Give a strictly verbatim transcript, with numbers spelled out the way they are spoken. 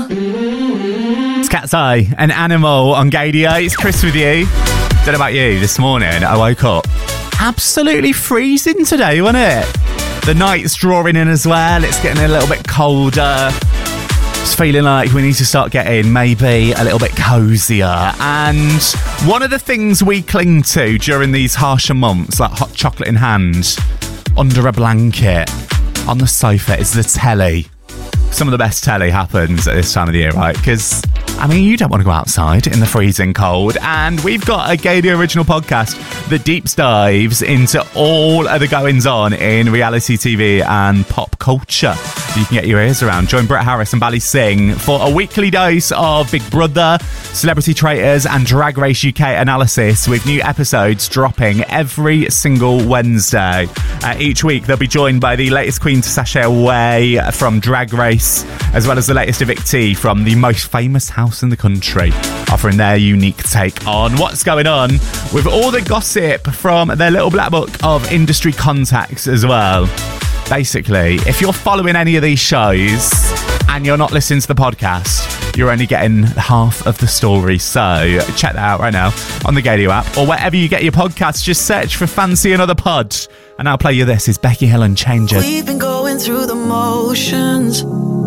It's Cat's Eye, an animal on Gadio. It's Chris with you. Don't know about you, this morning I woke up absolutely freezing today, wasn't it? The night's drawing in as well. It's getting a little bit colder. It's feeling like we need to start getting maybe a little bit cozier. And one of the things we cling to during these harsher months, like hot chocolate in hand, under a blanket, on the sofa, is the telly. Some of the best telly happens at this time of the year, right? Because, I mean, you don't want to go outside in the freezing cold. And we've got a Gadio original podcast that deep dives into all of the goings-on in reality T V and pop culture. You can get your ears around. Join Brett Harris and Bally Singh for a weekly dose of Big Brother, Celebrity Traitors and Drag Race U K analysis, with new episodes dropping every single Wednesday. Uh, each week, they'll be joined by the latest Queen to sashay away from Drag Race, as well as the latest evictee from the most famous house in the country, offering their unique take on what's going on with all the gossip from their little black book of industry contacts as well. Basically, if you're following any of these shows and you're not listening to the podcast, you're only getting half of the story. So check that out right now on the Gadio app or wherever you get your podcasts. Just search for Fancy Another Pod. And I'll play you this. Is Becky Hill and Change It. We've been going through the motions.